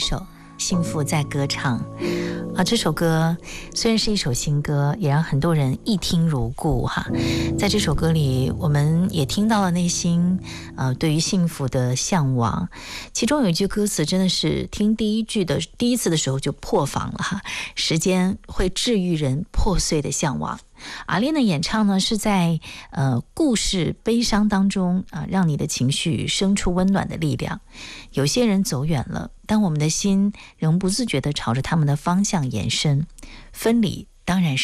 首幸福在歌唱这首歌虽然是一首新歌，也让很多人一听如故哈。在这首歌里，我们也听到了内心对于幸福的向往。其中有一句歌词真的是听第一次的时候就破防了哈。时间会治愈人破碎的向往。阿莲的演唱呢，是在故事悲伤当中让你的情绪生出温暖的力量。有些人走远了，但我们的心仍不自觉地朝着他们的方向延伸。分离当然是